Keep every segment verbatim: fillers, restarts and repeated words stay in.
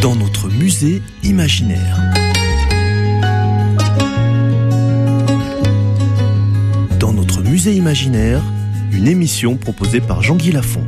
dans notre musée imaginaire. Dans notre musée imaginaire, une émission proposée par Jean-Guy Lafont.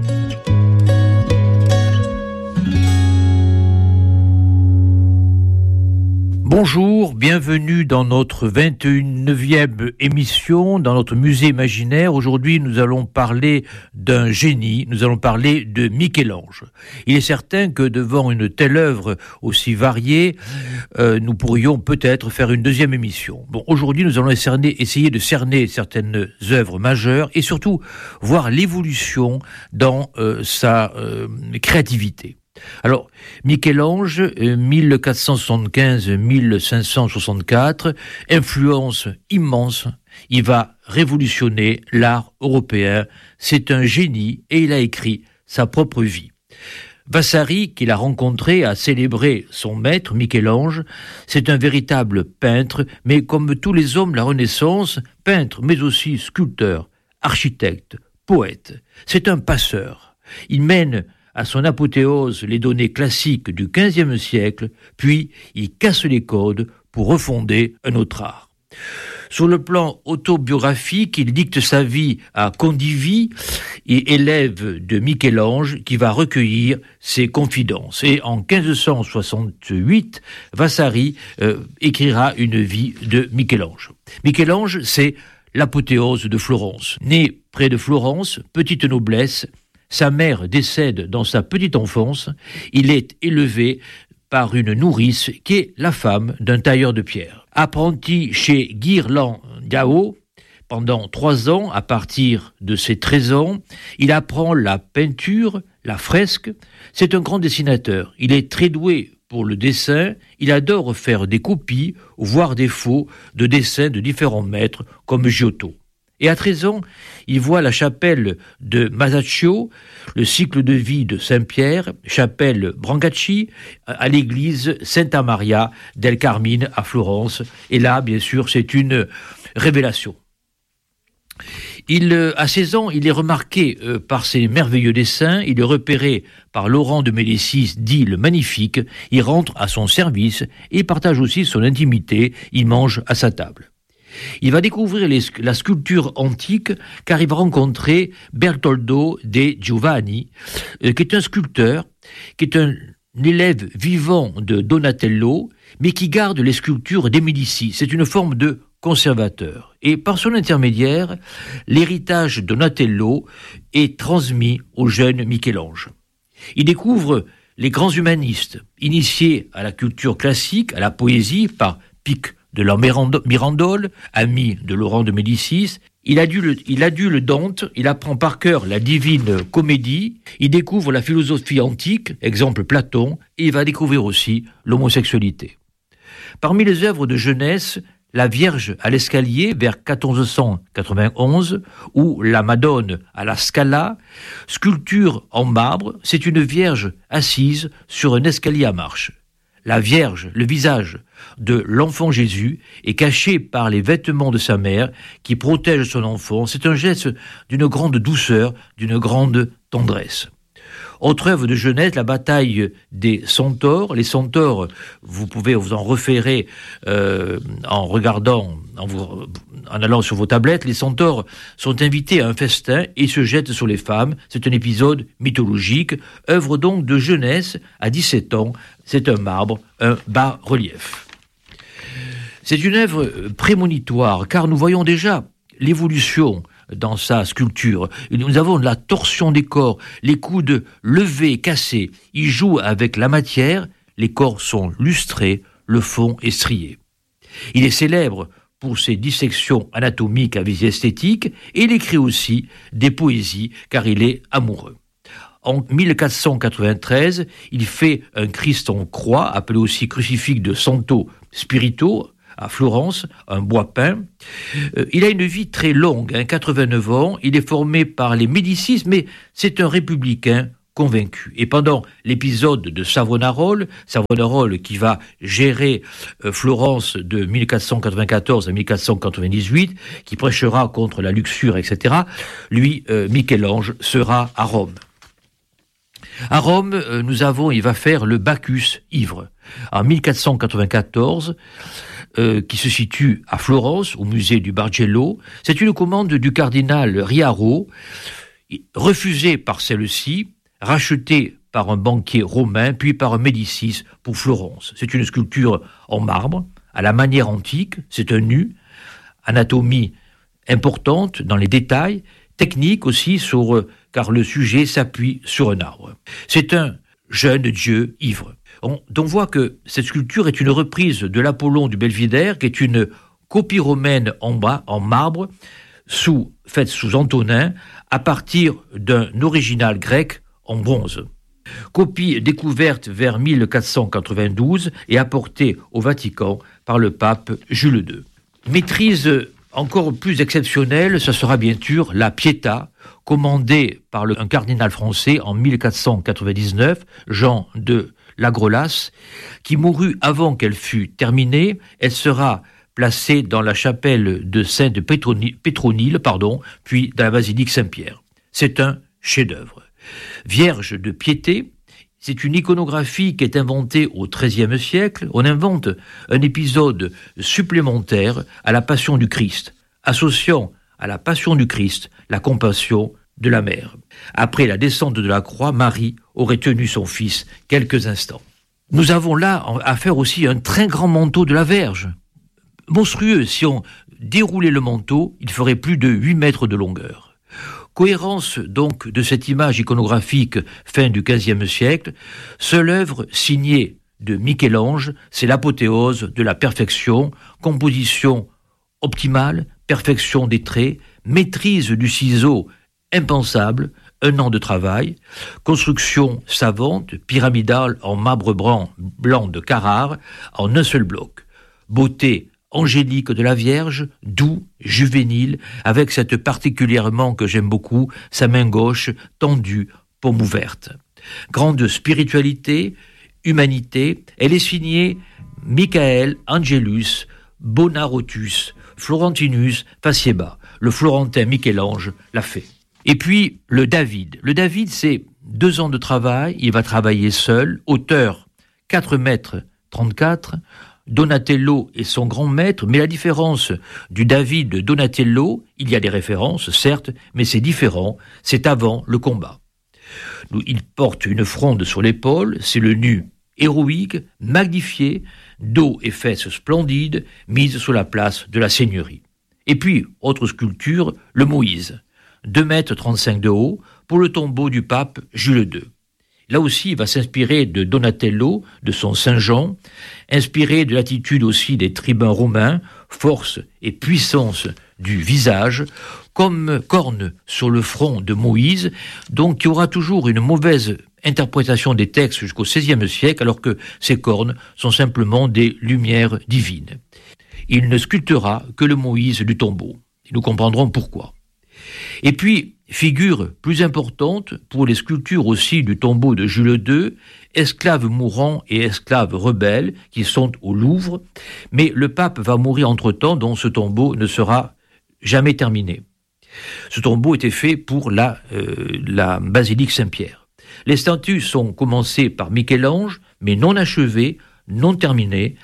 Bonjour, bienvenue dans notre vingt-neuvième émission, dans notre musée imaginaire. Aujourd'hui, nous allons parler d'un génie, nous allons parler de Michel-Ange. Il est certain que devant une telle œuvre aussi variée, euh, nous pourrions peut-être faire une deuxième émission. Bon, aujourd'hui, nous allons cerner, essayer de cerner certaines œuvres majeures et surtout voir l'évolution dans euh, sa euh, créativité. Alors, Michel-Ange, mille quatre cent soixante-quinze à mille cinq cent soixante-quatre, influence immense, il va révolutionner l'art européen, c'est un génie et il a écrit sa propre vie. Vasari, qu'il a rencontré, a célébré son maître, Michel-Ange, c'est un véritable peintre, mais comme tous les hommes de la Renaissance, peintre, mais aussi sculpteur, architecte, poète, c'est un passeur. Il mène à son apothéose les données classiques du quinzième siècle, puis il casse les codes pour refonder un autre art. Sur le plan autobiographique, il dicte sa vie à Condivi, et élève de Michel-Ange qui va recueillir ses confidences. Et en quinze cent soixante-huit, Vasari euh, écrira une vie de Michel-Ange. Michel-Ange, c'est l'apothéose de Florence. Né près de Florence, petite noblesse, sa mère décède dans sa petite enfance, il est élevé par une nourrice qui est la femme d'un tailleur de pierre. Apprenti chez Guirland Gao, pendant trois ans, à partir de ses treize ans, il apprend la peinture, la fresque. C'est un grand dessinateur. Il est très doué pour le dessin. Il adore faire des copies, voire des faux, de dessins de différents maîtres, comme Giotto. Et à treize ans, il voit la chapelle de Masaccio, le cycle de vie de Saint-Pierre, chapelle Brancacci, à l'église Santa Maria del Carmine à Florence. Et là, bien sûr, c'est une révélation. Il, à seize ans, il est remarqué euh, par ses merveilleux dessins, il est repéré par Laurent de Médicis, dit le Magnifique, il rentre à son service et partage aussi son intimité, il mange à sa table. Il va découvrir les, la sculpture antique car il va rencontrer Bertoldo de Giovanni, euh, qui est un sculpteur, qui est un, un élève vivant de Donatello, mais qui garde les sculptures des Médicis. C'est une forme de conservateur. Et par son intermédiaire, l'héritage de Donatello est transmis au jeune Michel-Ange. Il découvre les grands humanistes, initiés à la culture classique, à la poésie, par Pic de la Mirandole, ami de Laurent de Médicis. Il adule, il adule Dante, il apprend par cœur la divine comédie, il découvre la philosophie antique, exemple Platon, et il va découvrir aussi l'homosexualité. Parmi les œuvres de jeunesse, La Vierge à l'escalier vers quatorze cent quatre-vingt-onze ou La Madone à la Scala, sculpture en marbre, c'est une Vierge assise sur un escalier à marche. La Vierge, le visage de l'enfant Jésus, est caché par les vêtements de sa mère qui protège son enfant. C'est un geste d'une grande douceur, d'une grande tendresse. Autre œuvre de jeunesse, la bataille des centaures. Les centaures, vous pouvez vous en référer euh, en regardant, en, vous, en allant sur vos tablettes. Les centaures sont invités à un festin et se jettent sur les femmes. C'est un épisode mythologique. Œuvre donc de jeunesse à dix-sept ans. C'est un marbre, un bas-relief. C'est une œuvre prémonitoire car nous voyons déjà l'évolution dans sa sculpture. Nous avons la torsion des corps, les coudes levés, cassés. Il joue avec la matière, les corps sont lustrés, le fond est strié. Il est célèbre pour ses dissections anatomiques à visée esthétique et il écrit aussi des poésies car il est amoureux. En mille quatre cent quatre-vingt-treize, il fait un Christ en croix, appelé aussi crucifix de Santo Spirito, à Florence, un bois peint. Euh, il a une vie très longue, hein, quatre-vingt-neuf ans. Il est formé par les Médicis, mais c'est un républicain convaincu. Et pendant l'épisode de Savonarole, Savonarole qui va gérer euh, Florence de mille quatre cent quatre-vingt-quatorze à mille quatre cent quatre-vingt-dix-huit, qui prêchera contre la luxure, et cetera, lui, euh, Michel-Ange, sera à Rome. À Rome, nous avons, il va faire le Bacchus ivre, en mille quatre cent quatre-vingt-quatorze, euh, qui se situe à Florence, au musée du Bargello. C'est une commande du cardinal Riaro, refusée par celle-ci, rachetée par un banquier romain, puis par un Médicis pour Florence. C'est une sculpture en marbre, à la manière antique, c'est un nu, anatomie importante dans les détails, technique aussi, sur, car le sujet s'appuie sur un arbre. C'est un jeune dieu ivre. On, on voit que cette sculpture est une reprise de l'Apollon du Belvédère, qui est une copie romaine en bas, en marbre, sous, faite sous Antonin, à partir d'un original grec en bronze. Copie découverte vers mille quatre cent quatre-vingt-douze et apportée au Vatican par le pape Jules deux. Maîtrise encore plus exceptionnelle, ce sera bien sûr la Pietà, commandée par le, un cardinal français en mille quatre cent quatre-vingt-dix-neuf, Jean de Lagrolas, qui mourut avant qu'elle fût terminée. Elle sera placée dans la chapelle de Sainte Pétronille, pardon, puis dans la basilique Saint-Pierre. C'est un chef-d'œuvre. Vierge de piété, c'est une iconographie qui est inventée au treizième siècle. On invente un épisode supplémentaire à la Passion du Christ, associant à la Passion du Christ la compassion de la mère. Après la descente de la croix, Marie aurait tenu son fils quelques instants. Nous avons là à faire aussi un très grand manteau de la Vierge. Monstrueux, si on déroulait le manteau, il ferait plus de huit mètres de longueur. Cohérence donc de cette image iconographique fin du quinzième siècle, seule œuvre signée de Michel-Ange, c'est l'apothéose de la perfection, composition optimale, perfection des traits, maîtrise du ciseau impensable, un an de travail, construction savante, pyramidale en marbre blanc, blanc de Carrare, en un seul bloc, beauté angélique de la Vierge, doux, juvénile, avec cette particulièrement que j'aime beaucoup, sa main gauche tendue, paume ouverte. Grande spiritualité, humanité, elle est signée Michael Angelus Bonarotus Florentinus Facieba. Le Florentin Michel-Ange l'a fait. Et puis le David. Le David, c'est deux ans de travail, il va travailler seul, hauteur quatre mètres trente-quatre, Donatello est son grand maître, mais la différence du David de Donatello, il y a des références, certes, mais c'est différent, c'est avant le combat. Il porte une fronde sur l'épaule, c'est le nu héroïque, magnifié, dos et fesses splendides, mises sur la place de la seigneurie. Et puis, autre sculpture, le Moïse, deux mètres trente-cinq de haut, pour le tombeau du pape Jules deux. Là aussi, il va s'inspirer de Donatello, de son Saint-Jean, inspiré de l'attitude aussi des tribuns romains, force et puissance du visage, comme corne sur le front de Moïse, donc il y aura toujours une mauvaise interprétation des textes jusqu'au seizième siècle, alors que ces cornes sont simplement des lumières divines. Il ne sculptera que le Moïse du tombeau. Et nous comprendrons pourquoi. Et puis, figure plus importante pour les sculptures aussi du tombeau de Jules deux, esclaves mourants et esclaves rebelles qui sont au Louvre, mais le pape va mourir entre-temps, donc ce tombeau ne sera jamais terminé. Ce tombeau était fait pour la, euh, la basilique Saint-Pierre. Les statues sont commencées par Michel-Ange, mais non achevées, non terminées,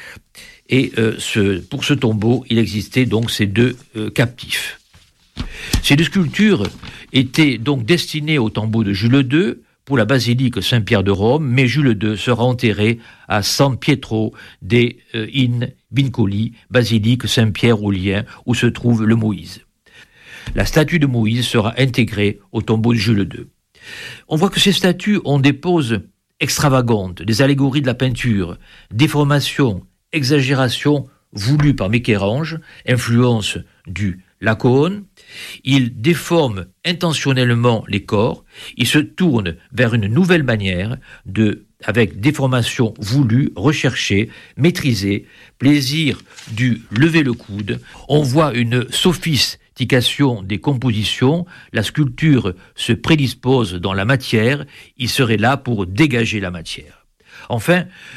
et euh, ce, pour ce tombeau, il existait donc ces deux euh, captifs. Ces deux sculptures étaient donc destinées au tombeau de Jules deux pour la basilique Saint-Pierre de Rome, mais Jules deux sera enterré à San Pietro de euh, in Vincoli, basilique Saint-Pierre au Lien, où se trouve le Moïse. La statue de Moïse sera intégrée au tombeau de Jules deux. On voit que ces statues ont des poses extravagantes, des allégories de la peinture, déformations, exagérations voulues par Michel-Ange, influence du Laocoon. Il déforme intentionnellement les corps, il se tourne vers une nouvelle manière, de, avec déformation voulue, recherchée, maîtrisée, plaisir du lever le coude. On voit une sophistication des compositions, la sculpture se prédispose dans la matière, il serait là pour dégager la matière. Enfin,